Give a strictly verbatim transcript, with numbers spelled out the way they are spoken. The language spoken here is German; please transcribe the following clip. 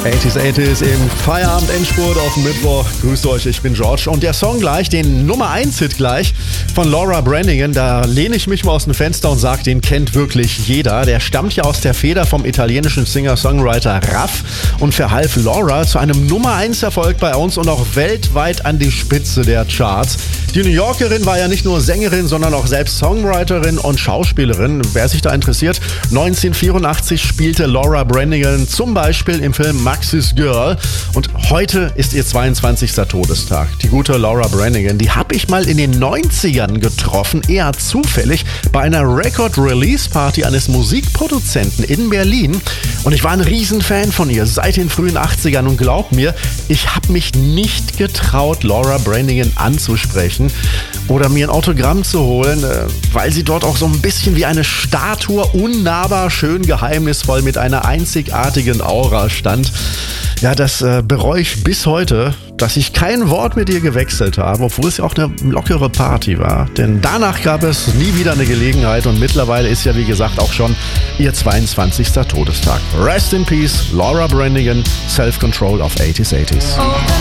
achtziger achtziger im Feierabend-Endspurt auf dem Mittwoch. Grüßt euch, ich bin George. Und der Song gleich, den Nummer eins Hit gleich von Laura Branigan, da lehne ich mich mal aus dem Fenster und sage, den kennt wirklich jeder. Der stammt ja aus der Feder vom italienischen Singer-Songwriter Raff und verhalf Laura zu einem Nummer eins Erfolg bei uns und auch weltweit an die Spitze der Charts. Die New Yorkerin war ja nicht nur Sängerin, sondern auch selbst Songwriterin und Schauspielerin. Wer sich da interessiert, neunzehnhundertvierundachtzig spielte Laura Branigan zum Beispiel im Film Max's Girl und heute ist ihr zweiundzwanzigster Todestag. Die gute Laura Branigan, die habe ich mal in den neunzigern getroffen, eher zufällig, bei einer Record-Release-Party eines Musikproduzenten in Berlin. Und ich war ein Riesenfan von ihr seit den frühen achtzigern und glaubt mir, ich habe mich nicht getraut, Laura Branigan anzusprechen oder mir ein Autogramm zu holen, weil sie dort auch so ein bisschen wie eine Statue, unnahbar, schön geheimnisvoll mit einer einzigartigen Aura stand. Ja, das äh, bereue ich bis heute, dass ich kein Wort mit ihr gewechselt habe, obwohl es ja auch eine lockere Party war. Denn danach gab es nie wieder eine Gelegenheit und mittlerweile ist ja, wie gesagt, auch schon ihr zweiundzwanzigster Todestag. Rest in Peace, Laura Branigan, Self-Control auf achtziger achtziger.